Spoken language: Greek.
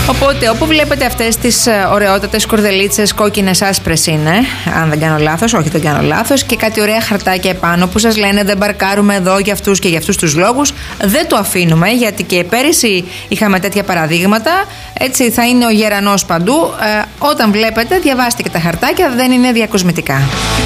Οπότε, όπου βλέπετε αυτές τις ωραιότατες κορδελίτσες, κόκκινες, άσπρες είναι, αν δεν κάνω λάθος, όχι δεν κάνω λάθος, και κάτι ωραία χαρτάκια επάνω που σας λένε δεν μπαρκάρουμε εδώ για αυτούς και για αυτούς τους λόγους, δεν το αφήνουμε, γιατί και πέρυσι είχαμε τέτοια παραδείγματα. Έτσι θα είναι ο γερανός παντού. Όταν βλέπετε, διαβάστε και τα χαρτάκια, δεν είναι διακοσμητικά.